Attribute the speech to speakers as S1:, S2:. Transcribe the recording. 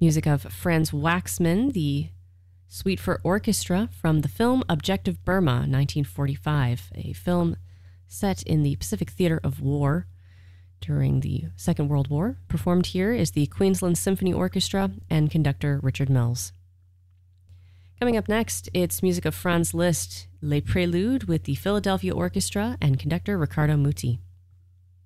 S1: Music of Franz Waxman, the Suite for Orchestra from the film Objective Burma, 1945, a film set in the Pacific Theater of War during the Second World War. Performed here is the Queensland Symphony Orchestra and conductor Richard Mills. Coming up next, it's music of Franz Liszt, Les Préludes with the Philadelphia Orchestra and conductor Riccardo Muti.